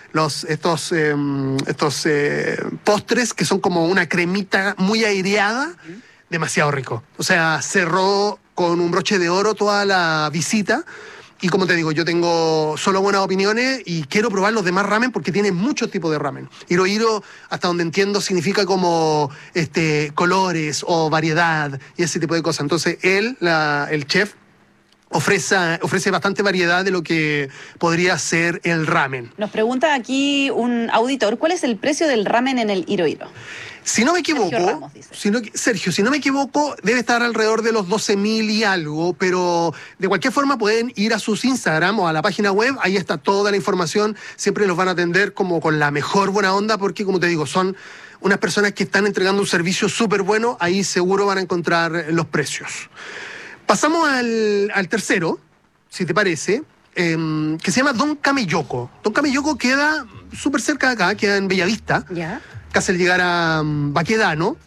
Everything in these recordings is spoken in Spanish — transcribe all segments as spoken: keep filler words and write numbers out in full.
los, estos, eh, estos eh, postres que son como una cremita muy aireada, uh-huh. demasiado rico. O sea, cerró con un broche de oro toda la visita. Y como te digo, yo tengo solo buenas opiniones y quiero probar los demás ramen porque tiene muchos tipos de ramen. Hiro-hiro, hasta donde entiendo, significa como este, colores o variedad y ese tipo de cosas. Entonces, él, la, el chef, ofrece, ofrece bastante variedad de lo que podría ser el ramen. Nos pregunta aquí un auditor, ¿cuál es el precio del ramen en el Hiro-hiro? Si no me equivoco, Sergio, Ramos, si no, Sergio, si no me equivoco, debe estar alrededor de los doce mil y algo, pero de cualquier forma pueden ir a sus Instagram o a la página web, ahí está toda la información, siempre los van a atender como con la mejor buena onda, porque como te digo, son unas personas que están entregando un servicio súper bueno, ahí seguro van a encontrar los precios. Pasamos al, al tercero, si te parece, eh, que se llama Don Cameyoko. Don Cameyoko queda súper cerca de acá, queda en Bellavista. Ya. Yeah. Casi al llegar a um, Baquedano,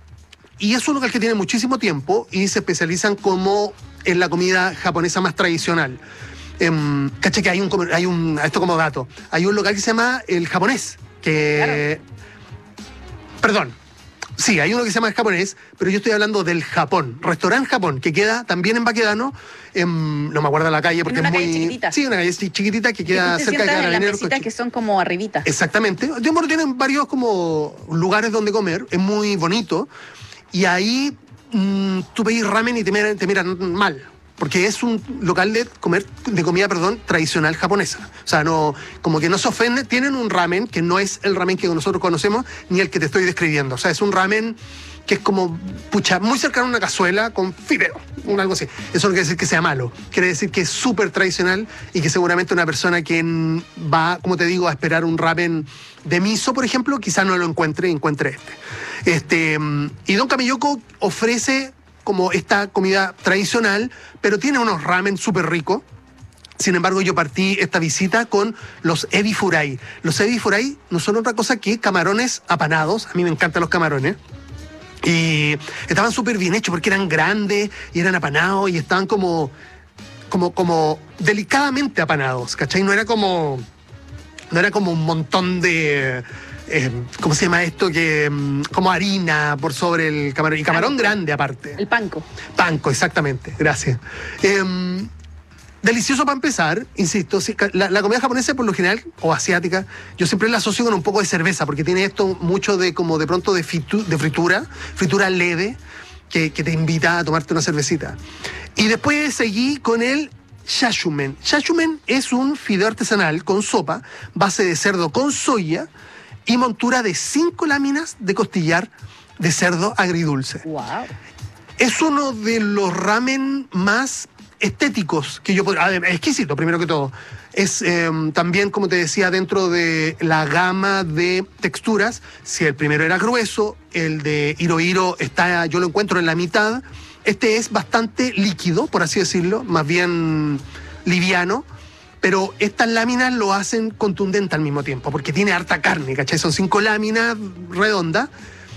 y es un local que tiene muchísimo tiempo y se especializan como en la comida japonesa más tradicional. Eh, caché que hay un, hay un, esto como dato, hay un local que se llama El Japonés, que... Claro. Perdón, sí, hay uno que se llama El Japonés, pero yo estoy hablando del Japón, Restaurant Japón, que queda también en Baquedano, eh, no me acuerdo la calle porque en una es muy... calle chiquitita. Sí, una calle chiquitita que queda que cerca de Carabineros. Las mesitas que son como arribitas. Exactamente. Bueno, tienen varios como lugares donde comer, es muy bonito, y ahí mmm, tú pedís ramen y te miran, te miran mal, porque es un local de comer, de comida, perdón, tradicional japonesa. O sea, no, como que no se ofende, tienen un ramen que no es el ramen que nosotros conocemos, ni el que te estoy describiendo. O sea, es un ramen que es como, pucha, muy cercano a una cazuela con fideo, un algo así. Eso no quiere decir que sea malo, quiere decir que es súper tradicional y que seguramente una persona que va, como te digo, a esperar un ramen de miso, por ejemplo, quizás no lo encuentre y encuentre este. este. Y Don Cameyoko ofrece como esta comida tradicional, pero tiene unos ramen súper ricos. Sin embargo, yo partí esta visita con los ebi furai. Los ebi furai no son otra cosa que camarones apanados. A mí me encantan los camarones. Y estaban súper bien hechos porque eran grandes y eran apanados y estaban como, como, como delicadamente apanados, ¿cachai? No era como, no era como un montón de, eh, ¿cómo se llama esto? Que, como harina por sobre el camarón. Y camarón panco. Grande aparte. El panko. Panko, exactamente. Gracias. Eh, Delicioso para empezar, insisto, la, la comida japonesa por lo general, o asiática, yo siempre la asocio con un poco de cerveza, porque tiene esto mucho de como de pronto de, fitu, de fritura, fritura leve, que, que te invita a tomarte una cervecita. Y después seguí con el shashumen. Shashumen es un fideo artesanal con sopa, base de cerdo con soya y montura de cinco láminas de costillar de cerdo agridulce. Wow. Es uno de los ramen más estéticos que yo podría... Exquisito, primero que todo. Es eh, también, como te decía, dentro de la gama de texturas. Si el primero era grueso, el de Hiro-hiro está, yo lo encuentro en la mitad. Este es bastante líquido, por así decirlo, más bien liviano. Pero estas láminas lo hacen contundente al mismo tiempo, porque tiene harta carne, ¿cachai? Son cinco láminas redondas.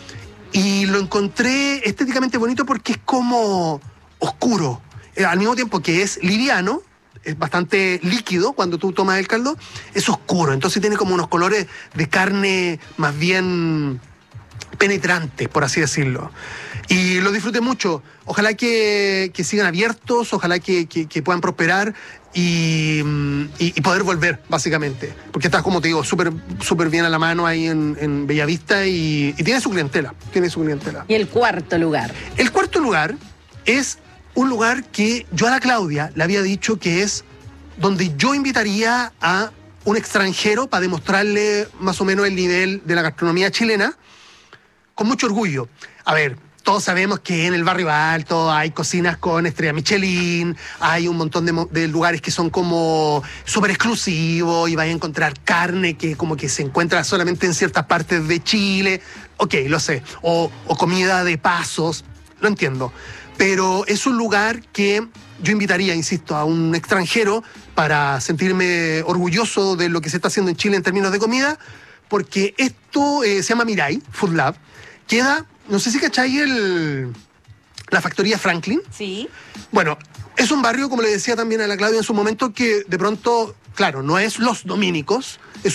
Y lo encontré estéticamente bonito porque es como oscuro. Al mismo tiempo que es liviano, es bastante líquido cuando tú tomas el caldo, es oscuro. Entonces tiene como unos colores de carne más bien penetrantes, por así decirlo. Y lo disfruté mucho. Ojalá que, que sigan abiertos, ojalá que, que, que puedan prosperar y, y, y poder volver, básicamente. Porque está, como te digo, súper súper bien a la mano ahí en, en Bellavista y, y tiene su clientela. Tiene su clientela. ¿Y el cuarto lugar? El cuarto lugar es un lugar que yo a la Claudia le había dicho que es donde yo invitaría a un extranjero para demostrarle más o menos el nivel de la gastronomía chilena con mucho orgullo. A ver, todos sabemos que en el Barrio Alto hay cocinas con estrella Michelin, hay un montón de, de lugares que son como súper exclusivos y vais a encontrar carne que como que se encuentra solamente en ciertas partes de Chile. Ok, lo sé. O, o comida de pasos, lo entiendo. Pero es un lugar que yo invitaría, insisto, a un extranjero para sentirme orgulloso de lo que se está haciendo en Chile en términos de comida, porque esto eh, se llama Mirai Food Lab. Queda, no sé si cacháis el, la factoría Franklin. Sí. Bueno, es un barrio, como le decía también a la Claudia en su momento, que de pronto, claro, no es Los Dominicos,